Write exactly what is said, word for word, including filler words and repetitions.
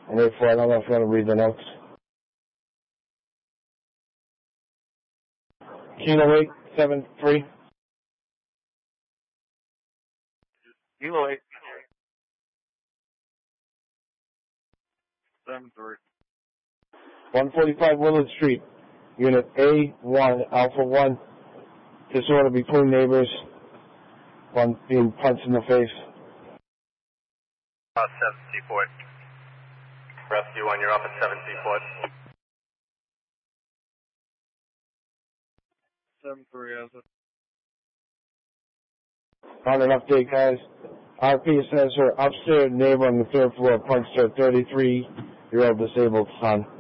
And therefore, I don't know if you want to read the notes. Kilo eight seven three. Kilo eight seven three. one forty-five Willard Street, Unit A one, Alpha one. Disorder between neighbors. One being punched in the face. Uh, seven Seaport. Rescue one, you're up at seven Seaport. seven three has it. On an update, guys. R P says her upstairs neighbor on the third floor punched her thirty-three-year-old disabled son.